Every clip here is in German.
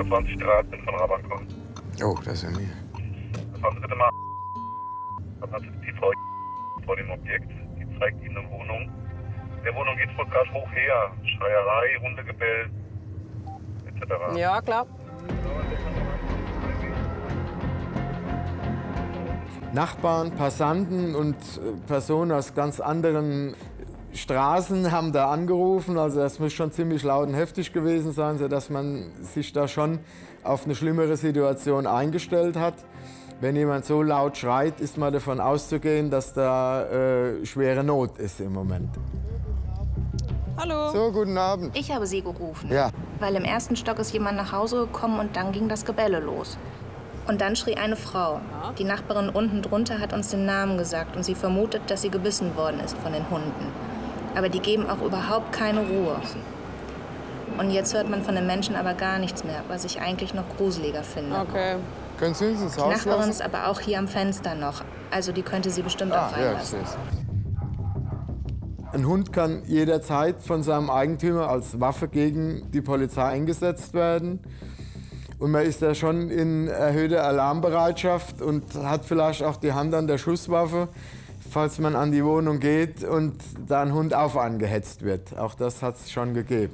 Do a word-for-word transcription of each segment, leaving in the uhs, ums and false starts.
achtundzwanzig dreizehn von Rabat kommen. Oh, das ist ja mir. Fahren Sie bitte mal. Dann hat die Frau vor dem Objekt, die zeigt Ihnen eine Wohnung. In der Wohnung geht es wohl gerade hoch her. Schreierei, Hundegebell, et cetera. Ja, klar. Nachbarn, Passanten und Personen aus ganz anderen Straßen haben da angerufen. Also das muss schon ziemlich laut und heftig gewesen sein, sodass man sich da schon auf eine schlimmere Situation eingestellt hat. Wenn jemand so laut schreit, ist mal davon auszugehen, dass da äh, schwere Not ist im Moment. Hallo. So, guten Abend. Ich habe Sie gerufen. Ja. Weil im ersten Stock ist jemand nach Hause gekommen und dann ging das Gebelle los. Und dann schrie eine Frau. Die Nachbarin unten drunter hat uns den Namen gesagt und sie vermutet, dass sie gebissen worden ist von den Hunden. Aber die geben auch überhaupt keine Ruhe. Und jetzt hört man von den Menschen aber gar nichts mehr, was ich eigentlich noch gruseliger finde. Okay. Können Sie uns ins Die Haus Nachbarin lassen? ist aber auch hier am Fenster noch. Also die könnte sie bestimmt Ah, auch ja, ich reinlassen. sehe es. Ein Hund kann jederzeit von seinem Eigentümer als Waffe gegen die Polizei eingesetzt werden. Und man ist ja schon in erhöhter Alarmbereitschaft und hat vielleicht auch die Hand an der Schusswaffe, falls man an die Wohnung geht und da ein Hund auf angehetzt wird. Auch das hat es schon gegeben.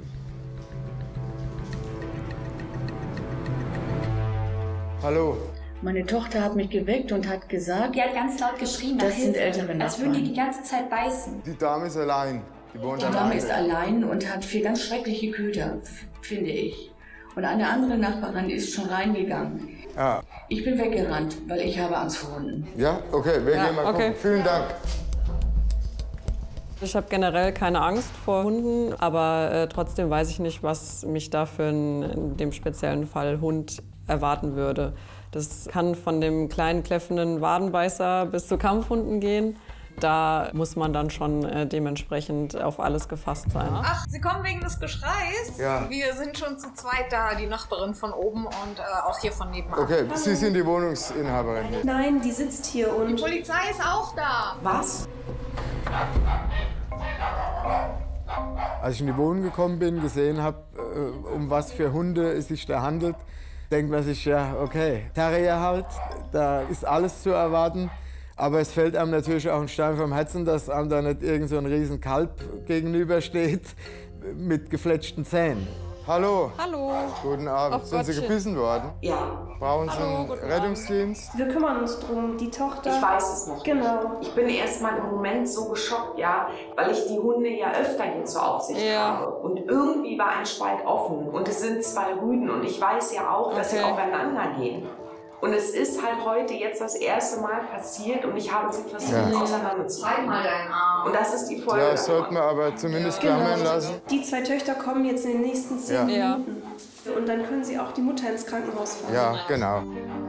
Hallo. Meine Tochter hat mich geweckt und hat gesagt, Die hat ganz laut geschrien. nach Das sind Hilfe, ältere als würden die Nachbarn. die ganze Zeit beißen. Die Dame ist allein. Die wohnt die alleine. Dame ist allein und hat vier ganz schreckliche Köter, f- finde ich. Und eine andere Nachbarin ist schon reingegangen. Ah, Ich bin weggerannt, weil ich habe Angst vor Hunden. ja? Okay, wir Ja, gehen mal okay. gucken. Vielen Dank. Ich habe generell keine Angst vor Hunden, aber äh, trotzdem weiß ich nicht, was mich da für einen, in dem speziellen Fall Hund erwarten würde. Das kann von dem kleinen kläffenden Wadenbeißer bis zu Kampfhunden gehen. Da muss man dann schon äh, dementsprechend auf alles gefasst sein. Ach, Sie kommen wegen des Geschreis? Ja. Wir sind schon zu zweit da, die Nachbarin von oben und äh, auch hier von nebenan. Okay, Sie sind die Wohnungsinhaberin hier. Nein, die sitzt hier und... Die Polizei ist auch da. Was? Als ich in die Wohnung gekommen bin, gesehen habe, äh, um was für Hunde es sich da handelt, denkt man sich, ja, okay, Terrier halt, da ist alles zu erwarten. Aber es fällt einem natürlich auch ein Stein vom Herzen, dass einem da nicht irgend so ein riesen Kalb gegenübersteht mit gefletschten Zähnen. Hallo. Hallo. Guten Abend. Ach, sind Sie Gottchen. gebissen worden? Ja. Brauchen Sie Hallo, einen guten Rettungsdienst? Wir kümmern uns drum. Die Tochter... Ich weiß es noch. Genau. Ich bin erst mal im Moment so geschockt, ja, weil ich die Hunde ja öfter hier zur Aufsicht Ja. habe. Und irgendwie war ein Spalt offen und es sind zwei Rüden und ich weiß ja auch, dass sie Okay. aufeinander gehen. Und es ist halt heute jetzt das erste Mal passiert und ich habe sie versucht Ja. auseinanderzuhalten. Mal deinen Arm. Und das ist die Folge. Ja, das sollten wir aber zumindest klammern lassen. Die zwei Töchter kommen jetzt in den nächsten zehn Ja. Minuten. Und dann können sie auch die Mutter ins Krankenhaus fahren. Ja, genau.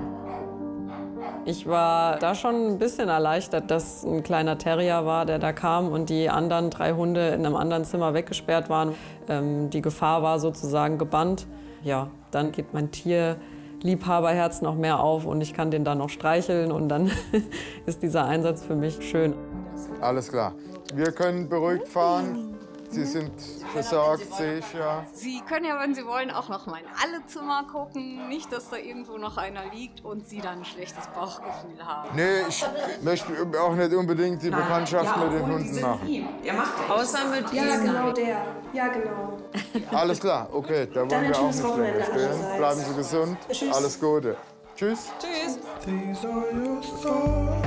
Ich war da schon ein bisschen erleichtert, dass ein kleiner Terrier war, der da kam und die anderen drei Hunde in einem anderen Zimmer weggesperrt waren. Ähm, die Gefahr war sozusagen gebannt. Ja, dann geht mein Tierliebhaberherz noch mehr auf und ich kann den dann noch streicheln und dann ist dieser Einsatz für mich schön. Alles klar. Wir können beruhigt fahren. Sie sind versorgt, sehe ich ja. Sie können ja, wenn Sie wollen, auch noch mal in alle Zimmer gucken. Nicht, dass da irgendwo noch einer liegt und Sie dann ein schlechtes Bauchgefühl haben. Nee, ich möchte auch nicht unbedingt die Bekanntschaft ja, mit den obwohl, die Hunden sind machen. lieb. Der macht ja Außer mit Ja, Ihnen. genau der. Ja, genau. Alles klar, okay, da wollen Dann ein wir auch schönes nicht länger Wochenende stehen. allerseits. Bleiben Sie gesund, Tschüss. alles Gute. Tschüss. Tschüss. These are your thoughts,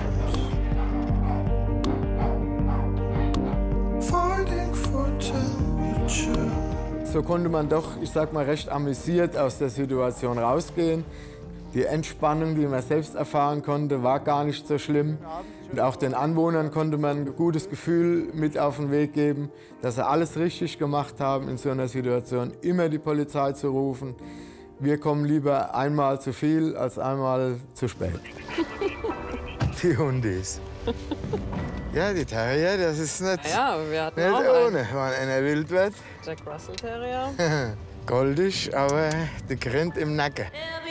fighting for temperature. So konnte man doch, ich sag mal, recht amüsiert aus der Situation rausgehen. Die Entspannung, die man selbst erfahren konnte, war gar nicht so schlimm. Und auch den Anwohnern konnte man ein gutes Gefühl mit auf den Weg geben, dass sie alles richtig gemacht haben, in so einer Situation immer die Polizei zu rufen. Wir kommen lieber einmal zu viel als einmal zu spät. Die Hundis. Ja, die Terrier, das ist nicht, Ja, wir hatten nicht auch einen ohne. Wenn einer wild wird, Jack Russell Terrier. goldig, aber der grinnt im Nacken.